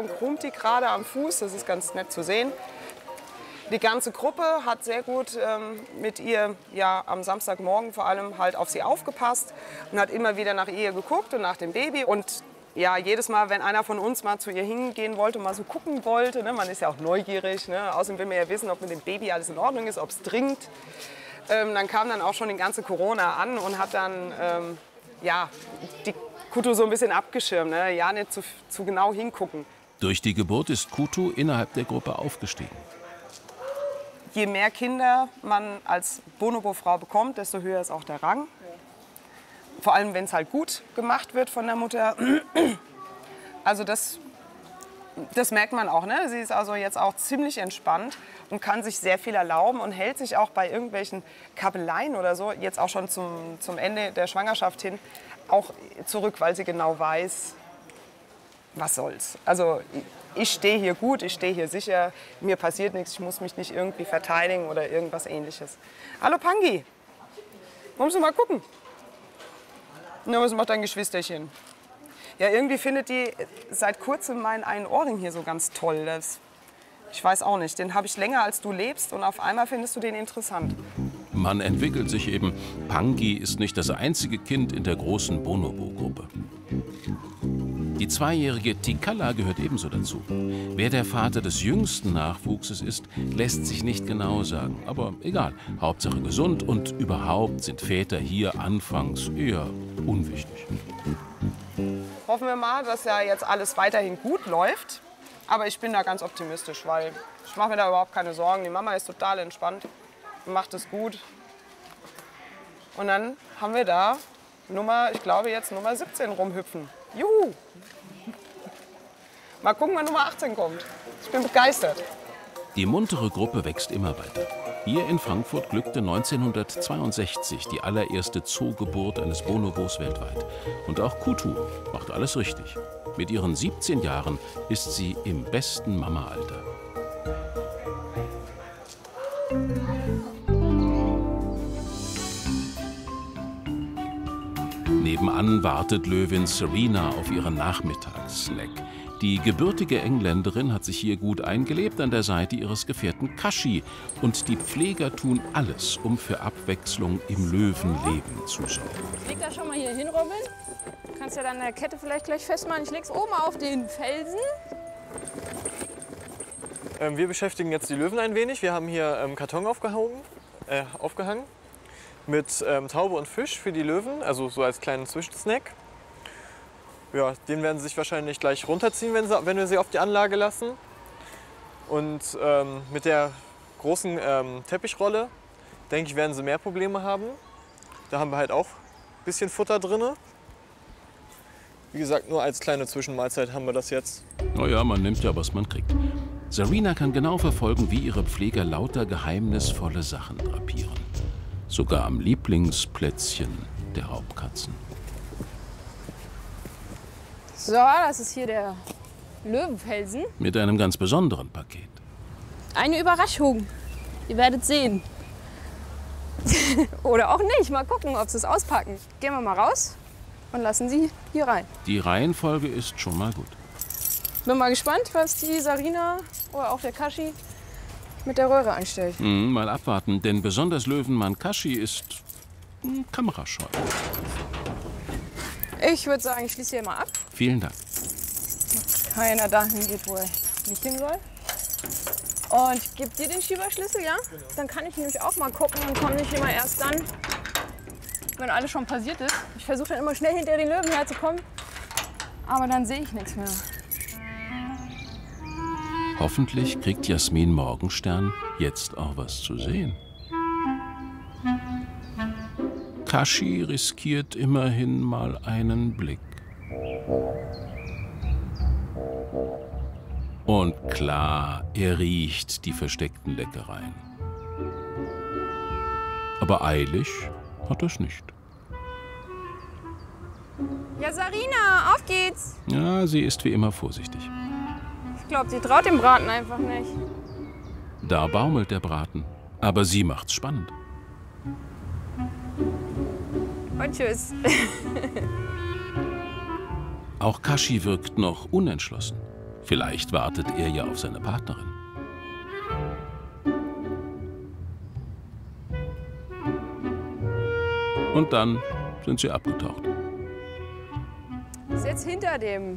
und krummt die gerade am Fuß. Das ist ganz nett zu sehen. Die ganze Gruppe hat sehr gut mit ihr ja, am Samstagmorgen vor allem halt auf sie aufgepasst und hat immer wieder nach ihr geguckt und nach dem Baby. Und ja, jedes Mal, wenn einer von uns mal zu ihr hingehen wollte und mal so gucken wollte, ne, man ist ja auch neugierig, ne, außerdem will man ja wissen, ob mit dem Baby alles in Ordnung ist, ob es dringt. Dann kam dann auch schon die ganze Corona an und hat dann ja, die Kutu so ein bisschen abgeschirmt, ne, ja nicht zu genau hingucken. Durch die Geburt ist Kutu innerhalb der Gruppe aufgestiegen. Je mehr Kinder man als Bonobo-Frau bekommt, desto höher ist auch der Rang. Vor allem, wenn es halt gut gemacht wird von der Mutter. Also das merkt man auch. Ne? Sie ist also jetzt auch ziemlich entspannt und kann sich sehr viel erlauben und hält sich auch bei irgendwelchen Kabeleien oder so, jetzt auch schon zum Ende der Schwangerschaft hin, auch zurück, weil sie genau weiß, was soll's. Also ich stehe hier gut, ich stehe hier sicher, mir passiert nichts, ich muss mich nicht irgendwie verteidigen oder irgendwas Ähnliches. Hallo Pangi, kommst du mal gucken? Na, was macht dein Geschwisterchen? Ja, irgendwie findet die seit kurzem meinen einen Ohrring hier so ganz toll. Ich weiß auch nicht, den habe ich länger als du lebst und auf einmal findest du den interessant. Man entwickelt sich eben. Pangi ist nicht das einzige Kind in der großen Bonobo-Gruppe. Die zweijährige Tikalla gehört ebenso dazu. Wer der Vater des jüngsten Nachwuchses ist, lässt sich nicht genau sagen. Aber egal, Hauptsache gesund und überhaupt sind Väter hier anfangs eher unwichtig. Hoffen wir mal, dass ja jetzt alles weiterhin gut läuft. Aber ich bin da ganz optimistisch, weil ich mache mir da überhaupt keine Sorgen. Die Mama ist total entspannt und macht es gut. Und dann haben wir da ich glaube jetzt Nummer 17 rumhüpfen. Juhu! Mal gucken, wann Nummer 18 kommt. Ich bin begeistert. Die muntere Gruppe wächst immer weiter. Hier in Frankfurt glückte 1962 die allererste Zoogeburt eines Bonobos weltweit. Und auch Kutu macht alles richtig. Mit ihren 17 Jahren ist sie im besten Mama-Alter. Nebenan wartet Löwin Serena auf ihren Nachmittagssnack. Die gebürtige Engländerin hat sich hier gut eingelebt an der Seite ihres Gefährten Kashi. Und die Pfleger tun alles, um für Abwechslung im Löwenleben zu sorgen. Leg das schon mal hier hin, Robin. Du kannst ja dann der Kette vielleicht gleich festmachen. Ich leg's oben auf den Felsen. Wir beschäftigen jetzt die Löwen ein wenig. Wir haben hier Karton aufgehangen mit Taube und Fisch für die Löwen, also so als kleinen Zwischensnack. Ja, den werden sie sich wahrscheinlich gleich runterziehen, wenn wir sie auf die Anlage lassen. Und mit der großen Teppichrolle, denke ich, werden sie mehr Probleme haben. Da haben wir halt auch ein bisschen Futter drin. Wie gesagt, nur als kleine Zwischenmahlzeit haben wir das jetzt. Naja, man nimmt ja, was man kriegt. Serena kann genau verfolgen, wie ihre Pfleger lauter geheimnisvolle Sachen drapieren. Sogar am Lieblingsplätzchen der Raubkatzen. So, das ist hier der Löwenfelsen. Mit einem ganz besonderen Paket. Eine Überraschung. Ihr werdet sehen. Oder auch nicht. Mal gucken, ob sie es auspacken. Gehen wir mal raus und lassen sie hier rein. Die Reihenfolge ist schon mal gut. Bin mal gespannt, was die Sarina oder auch der Kashi mit der Röhre anstellt. Mal abwarten, denn besonders Löwenmann Kashi ist kamerascheu. Ich würde sagen, ich schließe hier mal ab. Vielen Dank. Keiner dahin geht, wo er nicht hin soll. Und ich gebe dir den Schieberschlüssel, ja? Genau. Dann kann ich nämlich auch mal gucken und komme nicht immer erst dann, wenn alles schon passiert ist. Ich versuche dann immer schnell hinter den Löwen herzukommen, aber dann sehe ich nichts mehr. Hoffentlich kriegt Jasmin Morgenstern jetzt auch was zu sehen. Kashi riskiert immerhin mal einen Blick. Und klar, er riecht die versteckten Leckereien. Aber eilig hat er's nicht. Ja, Sarina, auf geht's! Ja, sie ist wie immer vorsichtig. Ich glaube, sie traut dem Braten einfach nicht. Da baumelt der Braten. Aber sie macht's spannend. Und tschüss. Auch Kashi wirkt noch unentschlossen. Vielleicht wartet er ja auf seine Partnerin. Und dann sind sie abgetaucht. Ist jetzt hinter dem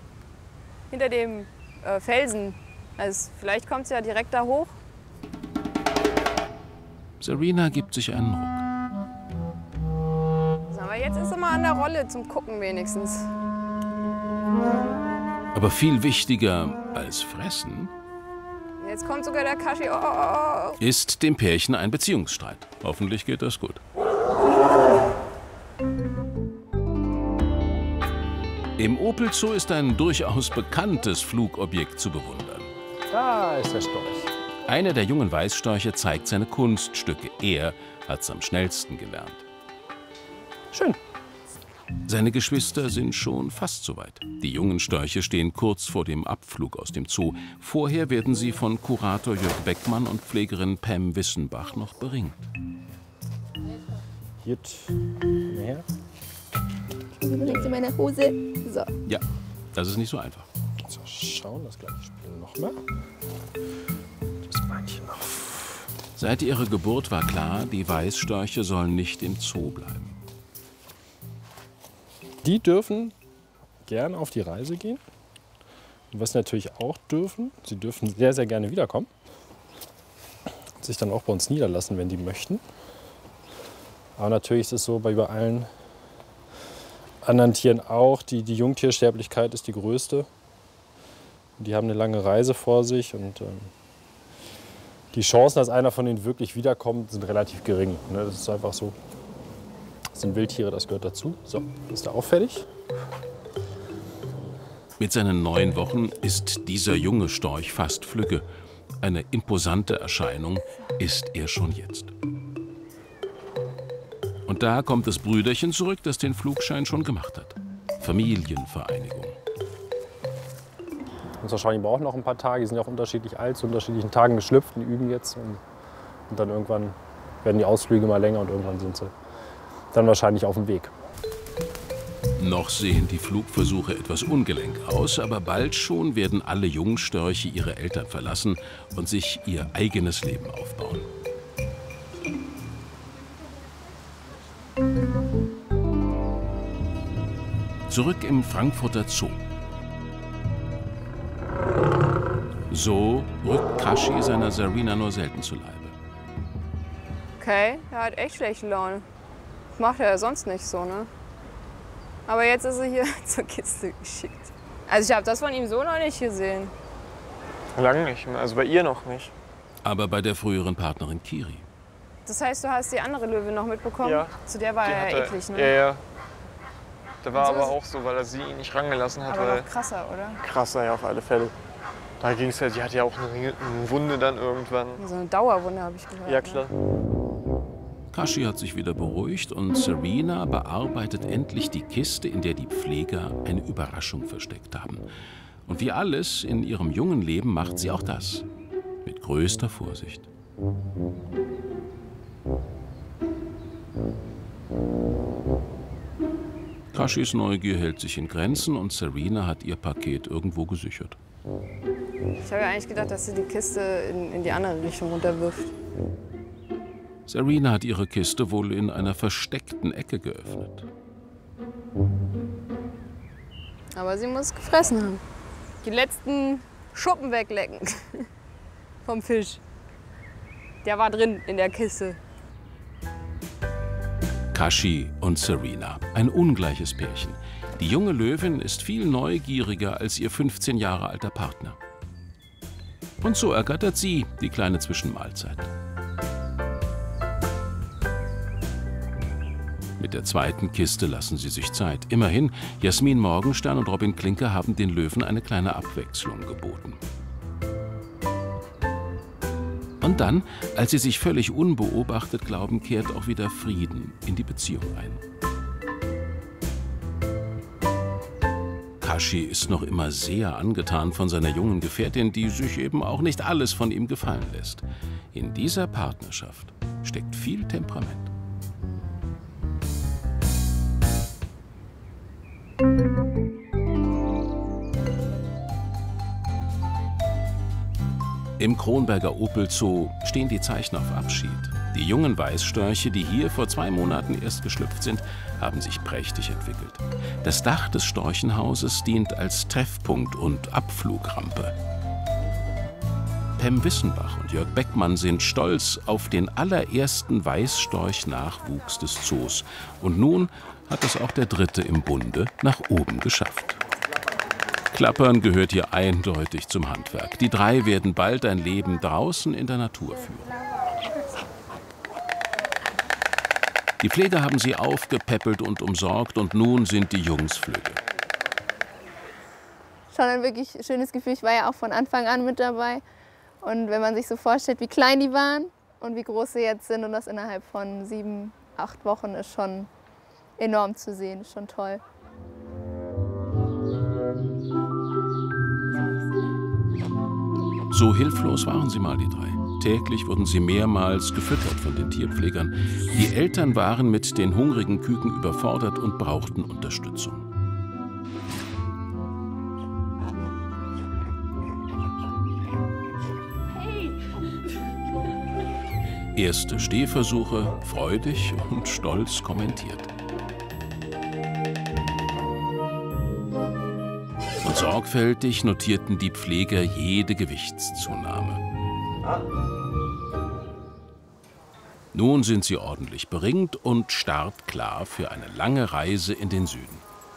Felsen. Also vielleicht kommt sie ja direkt da hoch. Serena gibt sich einen Ruck. Aber jetzt ist sie mal an der Rolle zum Gucken wenigstens. Aber viel wichtiger als Fressen Jetzt kommt sogar der Kashi. Oh, oh, oh. ist dem Pärchen ein Beziehungsstreit. Hoffentlich geht das gut. Im Opel Zoo ist ein durchaus bekanntes Flugobjekt zu bewundern. Da ist der Storch. Einer der jungen Weißstörche zeigt seine Kunststücke. Er hat's am schnellsten gelernt. Schön. Seine Geschwister sind schon fast soweit. Die jungen Störche stehen kurz vor dem Abflug aus dem Zoo. Vorher werden sie von Kurator Jörg Beckmann und Pflegerin Pam Wissenbach noch beringt. Gut. Mehr. Überlegt in meiner Hose. So. Ja, das ist nicht so einfach. So, schauen, das gleiche Spiel nochmal. Das Beinchen noch. Seit ihrer Geburt war klar, die Weißstörche sollen nicht im Zoo bleiben. Die dürfen gern auf die Reise gehen. Und was sie natürlich auch dürfen, sie dürfen sehr, sehr gerne wiederkommen. Und sich dann auch bei uns niederlassen, wenn die möchten. Aber natürlich ist es so, bei allen anderen Tieren auch, die Jungtiersterblichkeit ist die größte. Und die haben eine lange Reise vor sich und die Chancen, dass einer von denen wirklich wiederkommt, sind relativ gering. Ne? Das ist einfach so. Das sind Wildtiere, das gehört dazu. So, ist er auch fertig? Mit seinen 9 Wochen ist dieser junge Storch fast flügge. Eine imposante Erscheinung ist er schon jetzt. Und da kommt das Brüderchen zurück, das den Flugschein schon gemacht hat. Familienvereinigung. Und wahrscheinlich brauchen noch ein paar Tage. Die sind ja auch unterschiedlich alt, zu unterschiedlichen Tagen geschlüpft und üben jetzt. Und dann irgendwann werden die Ausflüge mal länger und irgendwann sind sie dann wahrscheinlich auf dem Weg. Noch sehen die Flugversuche etwas ungelenk aus, aber bald schon werden alle Jungstörche ihre Eltern verlassen und sich ihr eigenes Leben aufbauen. Zurück im Frankfurter Zoo. So rückt Kashi seiner Serena nur selten zu Leibe. Okay, er hat echt schlechte Laune. Das macht er ja sonst nicht so, ne? Aber jetzt ist er hier zur Kiste geschickt. Also ich habe das von ihm so noch nicht gesehen. Lange nicht, also bei ihr noch nicht. Aber bei der früheren Partnerin Kiri. Das heißt, du hast die andere Löwe noch mitbekommen? Ja. Zu der war er ja eklig, ne? Ja, ja. Da war Und so aber ist- auch so, weil er sie ihn nicht rangelassen hat. Aber Weil noch krasser, oder? krasser, ja, auf alle Fälle. Da ging es ja, die hatte ja auch eine Wunde dann irgendwann. So eine Dauerwunde, habe ich gehört. Ja, klar. Kashi hat sich wieder beruhigt und Serena bearbeitet endlich die Kiste, in der die Pfleger eine Überraschung versteckt haben. Und wie alles in ihrem jungen Leben macht sie auch das. Mit größter Vorsicht. Kashis Neugier hält sich in Grenzen und Serena hat ihr Paket irgendwo gesichert. Ich habe ja eigentlich gedacht, dass sie die Kiste in die andere Richtung runterwirft. Serena hat ihre Kiste wohl in einer versteckten Ecke geöffnet. Aber sie muss gefressen haben. Die letzten Schuppen weglecken vom Fisch. Der war drin in der Kiste. Kashi und Serena, ein ungleiches Pärchen. Die junge Löwin ist viel neugieriger als ihr 15 Jahre alter Partner. Und so ergattert sie die kleine Zwischenmahlzeit. Mit der zweiten Kiste lassen sie sich Zeit. Immerhin, Jasmin Morgenstern und Robin Klinker haben den Löwen eine kleine Abwechslung geboten. Und dann, als sie sich völlig unbeobachtet glauben, kehrt auch wieder Frieden in die Beziehung ein. Kashi ist noch immer sehr angetan von seiner jungen Gefährtin, die sich eben auch nicht alles von ihm gefallen lässt. In dieser Partnerschaft steckt viel Temperament. Im Kronberger Opel Zoo stehen die Zeichen auf Abschied. Die jungen Weißstörche, die hier vor 2 Monaten erst geschlüpft sind, haben sich prächtig entwickelt. Das Dach des Storchenhauses dient als Treffpunkt und Abflugrampe. Pem Wissenbach und Jörg Beckmann sind stolz auf den allerersten Weißstorch-Nachwuchs des Zoos. Und nun hat es auch der dritte im Bunde nach oben geschafft. Klappern gehört hier eindeutig zum Handwerk. Die 3 werden bald ein Leben draußen in der Natur führen. Die Pfleger haben sie aufgepäppelt und umsorgt und nun sind die Jungs flügge. Schon ein wirklich schönes Gefühl. Ich war ja auch von Anfang an mit dabei. Und wenn man sich so vorstellt, wie klein die waren und wie groß sie jetzt sind und das innerhalb von 7, 8 Wochen, ist schon enorm zu sehen, ist schon toll. So hilflos waren sie mal, die 3. Täglich wurden sie mehrmals gefüttert von den Tierpflegern. Die Eltern waren mit den hungrigen Küken überfordert und brauchten Unterstützung. Erste Stehversuche freudig und stolz kommentiert. Und sorgfältig notierten die Pfleger jede Gewichtszunahme. Nun sind sie ordentlich beringt und startklar für eine lange Reise in den Süden.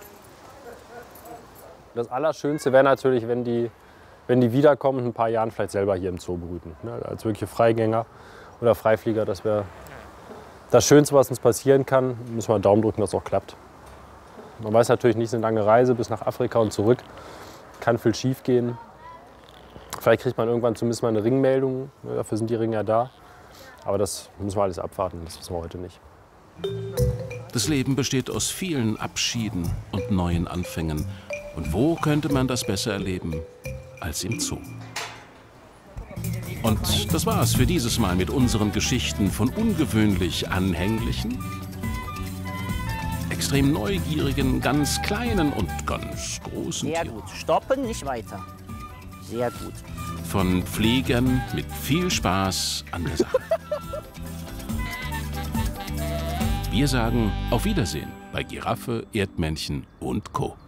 Das Allerschönste wäre natürlich, wenn die wiederkommen und in ein paar Jahren vielleicht selber hier im Zoo brüten. Ne? Als wirkliche Freigänger oder Freiflieger, das wäre das Schönste, was uns passieren kann. Müssen wir einen Daumen drücken, dass es auch klappt. Man weiß natürlich nicht, es ist eine lange Reise bis nach Afrika und zurück. Kann viel schief gehen. Vielleicht kriegt man irgendwann zumindest mal eine Ringmeldung. Dafür sind die Ringe ja da. Aber das müssen wir alles abwarten. Das wissen wir heute nicht. Das Leben besteht aus vielen Abschieden und neuen Anfängen. Und wo könnte man das besser erleben als im Zoo? Und das war's für dieses Mal mit unseren Geschichten von ungewöhnlich anhänglichen, extrem neugierigen, ganz kleinen und ganz großen Sehr Tieren. gut. Stoppen, nicht weiter. Sehr gut. Von Pflegern mit viel Spaß an der Sache. Wir sagen auf Wiedersehen bei Giraffe, Erdmännchen und Co.